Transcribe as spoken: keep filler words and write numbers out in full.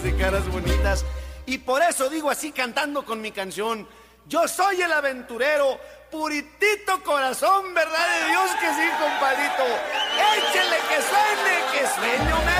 ojos y caras bonitas. Y por eso digo así cantando con mi canción: yo soy el aventurero, puritito corazón, verdad de Dios que sí, compadito. Échele que suene, que sueño me